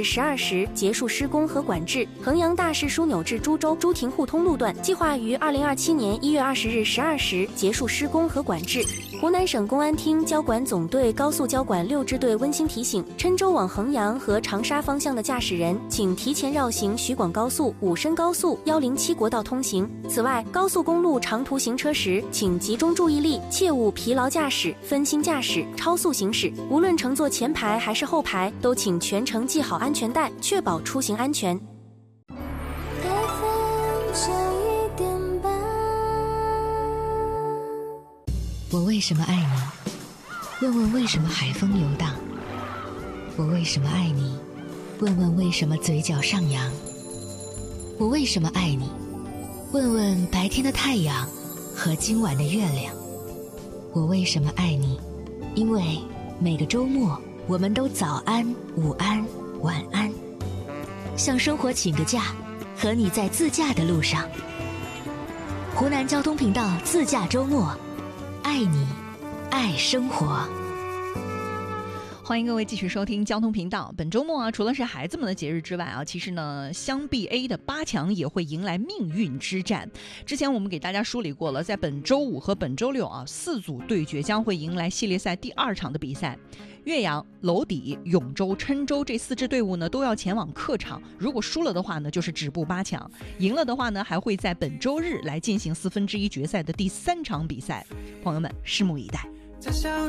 12时结束施工和管制。衡阳大市枢纽至株洲朱亭互通路段计划于2027年1月20日12时结束施工和管制。湖南省公安厅交管总队高速交管6支队温馨提醒：郴州往衡阳和长沙方向的驾驶人，请提前绕行徐广高速、武深高速、107国道通行。此外，高速公路长途行车时，请集中注意力，切勿疲劳驾驶、分心驾驶、超速行驶。无论乘坐前排还是后排，都请全程系好安全带，确保出行安全。 我为什么爱你？问问为什么海风游荡。我为什么爱你？问问为什么嘴角上扬。我为什么爱你？问问白天的太阳和今晚的月亮。我为什么爱你？因为每个周末我们都早安、午安、晚安，向生活请个假，和你在自驾的路上。湖南交通频道自驾周末，爱你，爱生活。 欢迎各位继续收听交通频道。本周末除了是孩子们的节日之外其实呢，湘 BA 的8强也会迎来命运之战。之前我们给大家梳理过了，在本周五和本周六4组对决将会迎来系列赛第2场的比赛。岳阳、娄底、永州、郴州这4支队伍呢都要前往客场，如果输了的话呢就是止步8强，赢了的话呢还会在本周日来进行1/4决赛的第3场比赛。朋友们拭目以待。